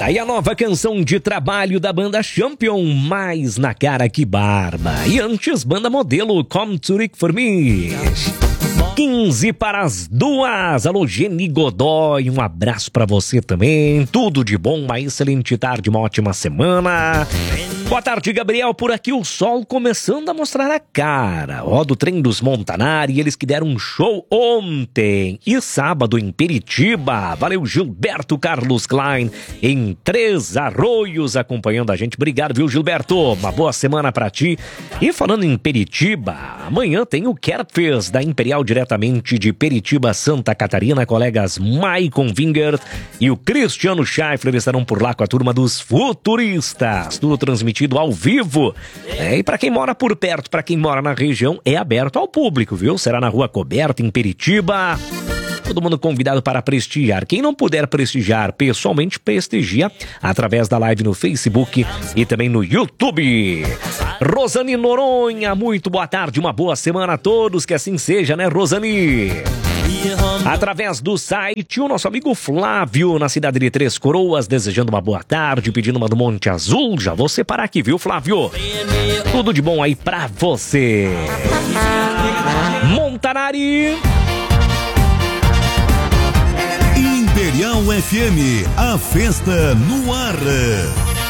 Aí a nova canção de trabalho da banda Champion, Mais na Cara Que Barba. E antes, banda Modelo, Come to Rick for Me. 15 para as 2. Alô, Geni Godoy, um abraço pra você também. Tudo de bom, uma excelente tarde, uma ótima semana. Boa tarde, Gabriel. Por aqui o sol começando a mostrar a cara. Ó, do trem dos Montanari, eles que deram um show ontem e sábado em Peritiba. Valeu, Gilberto Carlos Klein, em Três Arroios, acompanhando a gente. Obrigado, viu, Gilberto? Uma boa semana pra ti. E falando em Peritiba, amanhã tem o Kerfest da Imperial, diretamente de Peritiba, Santa Catarina. Colegas Maicon Wingert e o Cristiano Scheifler estarão por lá com a turma dos Futuristas. Tudo transmitido ao vivo. E para quem mora por perto, para quem mora na região, é aberto ao público, viu? Será na Rua Coberta, em Peritiba. Todo mundo convidado para prestigiar. Quem não puder prestigiar pessoalmente, prestigia através da live no Facebook e também no YouTube. Rosane Noronha, muito boa tarde, uma boa semana a todos, que assim seja, né, Rosane? Através do site, o nosso amigo Flávio, na cidade de Três Coroas, desejando uma boa tarde, pedindo uma do Monte Azul. Já vou separar aqui, viu, Flávio? Tudo de bom aí pra você. Montanari. Imperial FM, a festa no ar.